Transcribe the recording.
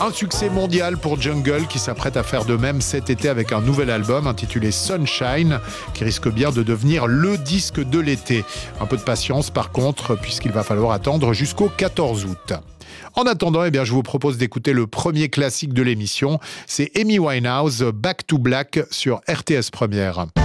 Un succès mondial pour Jungle qui s'apprête à faire de même cet été avec un nouvel album intitulé Sunshine qui risque bien de devenir le disque de l'été. Un peu de patience par contre puisqu'il va falloir attendre jusqu'au 14 août. En attendant, je vous propose d'écouter le premier classique de l'émission. C'est Amy Winehouse, Back to Black sur RTS Première.